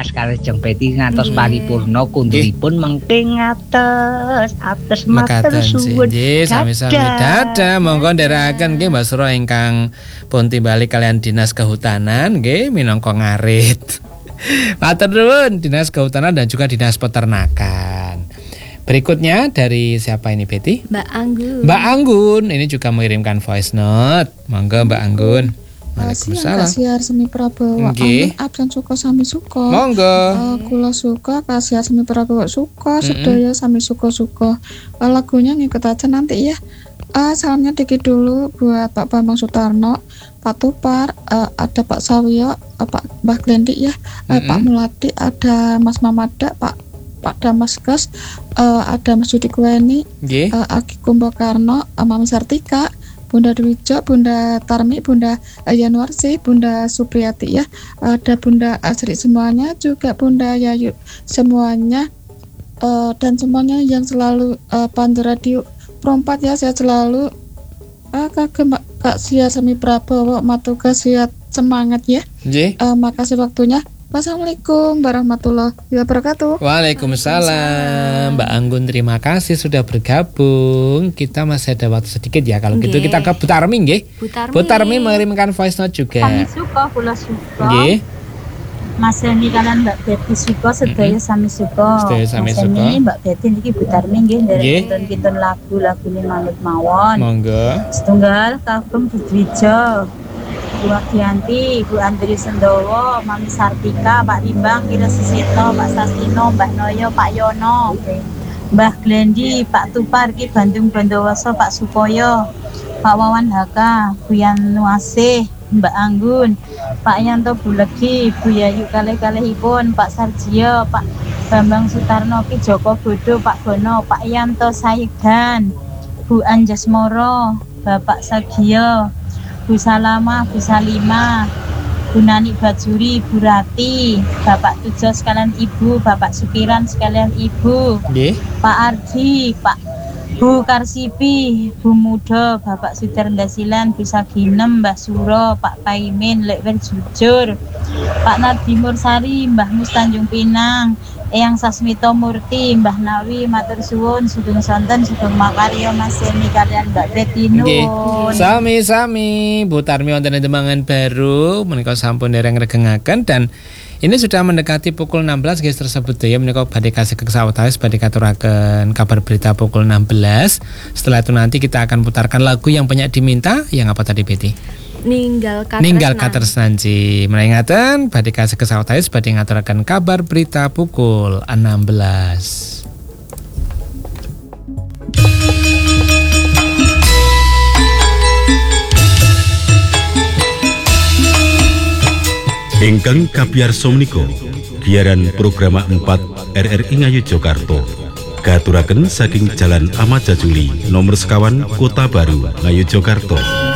kalih Jeng Beti ngantos paripurna kundunipun mengke ates matur suwun. Nggih, sami-sami dadah. Monggo nderekaken nggih Mbak Sura ingkang pun timbali kalian Dinas Kehutanan nggih minangka ngarit. Matur nuwun Dinas Kehutanan dan juga Dinas Peternakan. Berikutnya dari siapa ini Betty? Mbak Anggun. Mbak Anggun ini juga mengirimkan voice note. Monggo Mbak Anggun. Waalaikumsalam. Kasiar Semi Prabowo. Anggun absen suka sami suka. Monggo. Kula suka kasiar Semi Prabowo suka. Sedaya sami suka-suka. Lagunya ngikut aja nanti ya. Salamnya dikit dulu buat Pak Bambang Sutarno, Pak Tupar, ada Pak Sawiyo, Pak Mbah Glendi ya, Pak Muladi, ada Mas Mamada, Pak Damaskus, ada Mas Yudi Kuweni, Aki Kumbakarno, Mami Sartika, Bunda Dwijo, Bunda Tarmi, Bunda Yanuarsi, Bunda Supriyati ya, ada Bunda Asri semuanya, juga Bunda Yayu semuanya, dan semuanya yang selalu pandu radio Perompat ya, sehat selalu. Kak Sia Semi Prabowo, matuga sehat semangat ya. Makasih waktunya. Wassalamualaikum warahmatullahi wabarakatuh. Waalaikumsalam. Mbak Anggun terima kasih sudah bergabung. Kita masih ada waktu sedikit ya. Kalau gitu kita ke Butarmi nggih. Butarmi mengirimkan voice note juga. Kami suka, kula suka. Nggih. Mas Heni kalian Mbak Betty suka, sedaya sami suka. Sedaya sami suka. Mas Heni Mbak Betty niki Butarmi nggih nderek kinten lagu-lagune manut mawon. Monggo. Setunggal kagem Budwijo. Bu Adianti, Bu Andri Sendowo, Mami Sartika, Pak Rimbang, Kira Sisito, Pak Sastino, Mbak Noyo, Pak Yono, Mbah Glendi, Pak Tupar, Ki Bandung Bondowoso, Pak Supoyo, Pak Wawan Haka, Bu Yanuasih, Mbak Anggun, Pak Yanto Bulegi, Bu Yayu kalih-kalihipun, Pak Sarjio, Pak Bambang Sutarno, Ki Joko Bodo, Pak Bono, Pak Yanto Sayegan, Bu Anjas Moro, Bapak Sagio, Bu Salama, Bu Salima, Bu Nani Bajuri, Bu Rati, Bapak Tujo sekalian Ibu, Bapak Sukiran sekalian Ibu, Pak Ardi, Pak Bu Karsipi, Bu Mudo, Bapak Sudarnda Silan, Bu Saginem, Mbah Suro, Pak Paimin, Lekwer Jujur, Pak Nardi Mursari, Mbah Mus Tanjung Pinang, Eyang Sasmito Murti, Mbah Nawi, matur suwun, sugeng sonten, sugeng makarya Mas Seni kalian Mbak Betty nuwun. Sami-sami, Bu Tarmi wonten Demangan Baru menika sampun dereng regengaken dan ini sudah mendekati pukul 16 guys tersebut ya menika badhe kasih kesawetawis badhe katuraken kabar berita pukul 16. Setelah itu nanti kita akan putarkan lagu yang banyak diminta. Yang apa tadi Betty? Ninggal Katresnanji. Mengingatkan badhe kasih kesawetawis badhe ngaturaken kabar berita pukul 16. Ingkang kabiyarsa menika giaran program 4 RRI Ngayogyakarta katuraken saking Jalan Ahmad Jajuli nomor sekawan Kota Baru Ngayogyakarta.